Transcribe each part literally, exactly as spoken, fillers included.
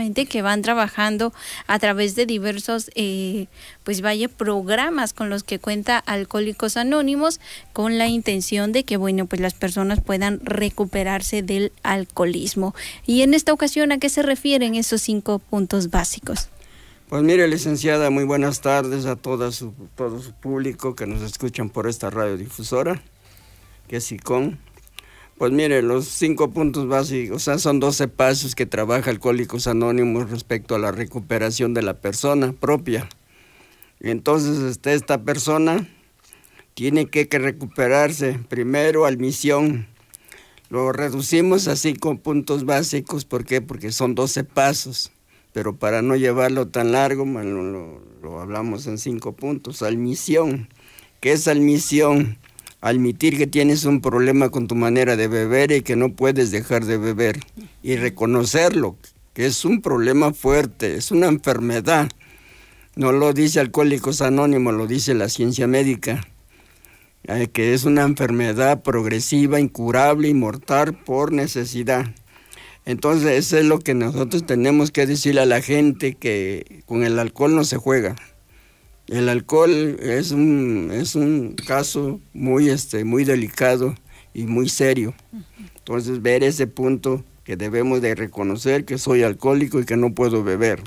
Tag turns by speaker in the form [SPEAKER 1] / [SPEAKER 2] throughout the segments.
[SPEAKER 1] precisamente que van trabajando a través de diversos, eh, pues vaya, programas con los que cuenta Alcohólicos Anónimos, con la intención de que, bueno, pues las personas puedan recuperarse del alcoholismo. Y en esta ocasión, ¿a qué se refieren esos cinco puntos básicos?
[SPEAKER 2] Pues mire, licenciada, muy buenas tardes a toda su, todo su público que nos escuchan por esta radiodifusora, que es SICON. Pues mire, los cinco puntos básicos, o sea, son doce pasos que trabaja Alcohólicos Anónimos respecto a la recuperación de la persona propia. Entonces, este, esta persona tiene que, que recuperarse primero al misión. Lo reducimos a cinco puntos básicos, ¿por qué? Porque son doce pasos. Pero para no llevarlo tan largo, lo, lo, lo hablamos en cinco puntos. Admisión. ¿Qué es admisión? Admitir que tienes un problema con tu manera de beber y que no puedes dejar de beber. Y reconocerlo, que es un problema fuerte, es una enfermedad. No lo dice Alcohólicos Anónimos, lo dice la ciencia médica. Eh, que es una enfermedad progresiva, incurable y mortal por necesidad. Entonces, eso es lo que nosotros tenemos que decirle a la gente, que con el alcohol no se juega. El alcohol es un, es un caso muy, este, muy delicado y muy serio. Entonces, ver ese punto que debemos de reconocer que soy alcohólico y que no puedo beber.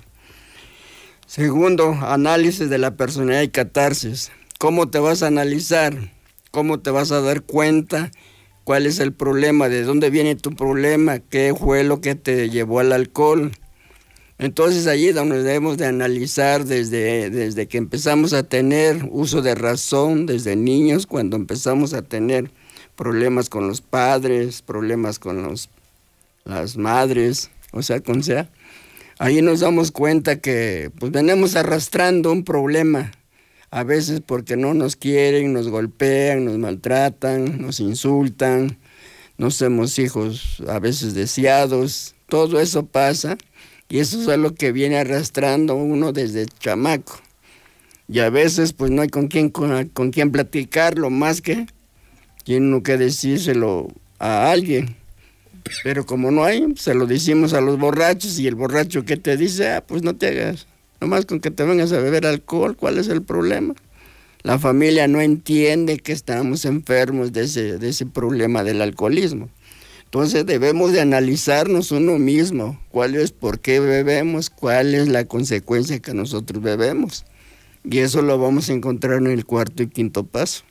[SPEAKER 2] Segundo, análisis de la personalidad y catarsis. ¿Cómo te vas a analizar? ¿Cómo te vas a dar cuenta? ¿Cuál es el problema? ¿De dónde viene tu problema? ¿Qué fue lo que te llevó al alcohol? Entonces allí es donde debemos de analizar desde, desde que empezamos a tener uso de razón, desde niños, cuando empezamos a tener problemas con los padres, problemas con los, las madres, o sea, con sea. Ahí nos damos cuenta que pues venimos arrastrando un problema. A veces porque no nos quieren, nos golpean, nos maltratan, nos insultan, no somos hijos a veces deseados. Todo eso pasa y eso es lo que viene arrastrando uno desde chamaco. Y a veces pues no hay con quién, con, con quién platicarlo, más que tiene uno que decírselo a alguien. Pero como no hay, se lo decimos a los borrachos y el borracho que te dice, ah, pues no te hagas. Nomás con que te vengas a beber alcohol, ¿cuál es el problema? La familia no entiende que estamos enfermos de ese, de ese problema del alcoholismo. Entonces debemos de analizarnos uno mismo, cuál es, por qué bebemos, cuál es la consecuencia que nosotros bebemos. Y eso lo vamos a encontrar en el cuarto y quinto paso.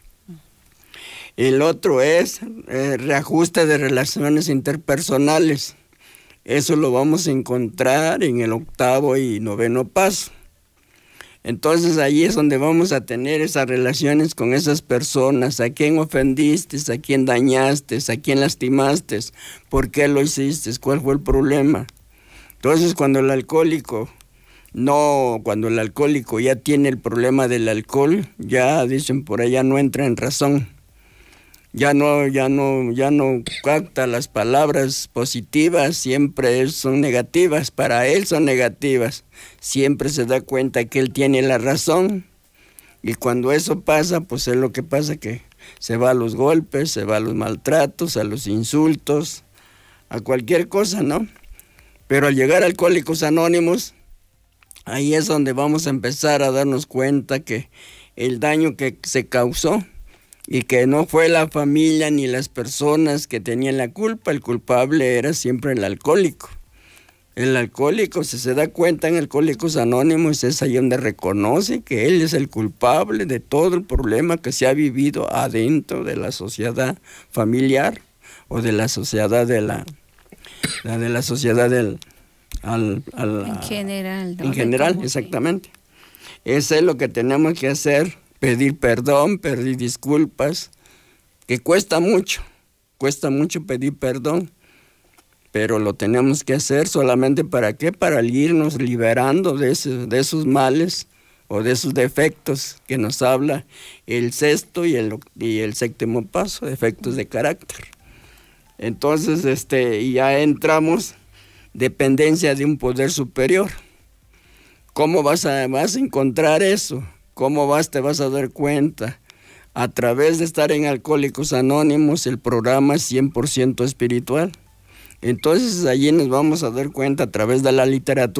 [SPEAKER 2] El otro es eh, reajuste de relaciones interpersonales. Eso lo vamos a encontrar en el octavo y noveno paso. Entonces ahí es donde vamos a tener esas relaciones con esas personas, a quién ofendiste, a quién dañaste, a quién lastimaste, por qué lo hiciste, cuál fue el problema. Entonces cuando el alcohólico no, cuando el alcohólico ya tiene el problema del alcohol, ya dicen por allá no entra en razón. Ya no, ya no, ya no capta las palabras positivas, siempre son negativas, para él son negativas. Siempre se da cuenta que él tiene la razón. Y cuando eso pasa, pues es lo que pasa, que se va a los golpes, se va a los maltratos, a los insultos, a cualquier cosa, ¿no? Pero al llegar a Alcohólicos Anónimos, ahí es donde vamos a empezar a darnos cuenta que el daño que se causó, y que no fue la familia ni las personas que tenían la culpa, el culpable era siempre el alcohólico. El alcohólico, si se da cuenta en Alcohólicos Anónimos, es ahí donde reconoce que él es el culpable de todo el problema que se ha vivido adentro de la sociedad familiar o de la sociedad de la, la de la sociedad del al, al,
[SPEAKER 1] en general. ¿no?
[SPEAKER 2] En general, exactamente. Eso es lo que tenemos que hacer. Pedir perdón, pedir disculpas, que cuesta mucho, cuesta mucho pedir perdón, pero lo tenemos que hacer solamente ¿para qué? Para irnos liberando de, ese, de esos males o de esos defectos que nos habla el sexto y el, y el séptimo paso, defectos de carácter. Entonces, este, ya entramos, dependencia de un poder superior. ¿Cómo vas a, vas a encontrar eso? ¿Cómo vas, te vas a dar cuenta? A través de estar en Alcohólicos Anónimos, el programa es cien por ciento espiritual. Entonces allí nos vamos a dar cuenta a través de la literatura.